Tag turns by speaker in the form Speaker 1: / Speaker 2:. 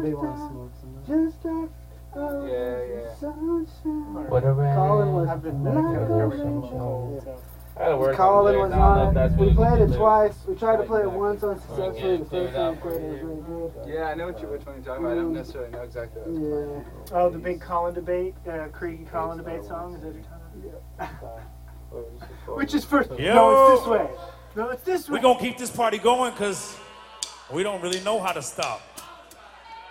Speaker 1: they want to smoke some.
Speaker 2: Just like
Speaker 3: Yeah.
Speaker 2: sunshine.
Speaker 4: Whatever.
Speaker 2: Colin was
Speaker 1: I've been
Speaker 2: like
Speaker 1: back
Speaker 2: a
Speaker 1: here
Speaker 2: rain.
Speaker 3: Colin
Speaker 2: was on it. We played it twice. We tried to play it once unsuccessfully. The first time we played it was really good.
Speaker 3: Yeah, I know which one you're talking about. I don't necessarily know exactly what it's called.
Speaker 2: Yeah.
Speaker 5: Oh, the big Colin debate, Creek Colin debate song. Is that what you're talking about? Which is first?
Speaker 6: Yo.
Speaker 5: No, it's this way. No, it's this way.
Speaker 6: We're going to keep this party going because we don't really know how to stop.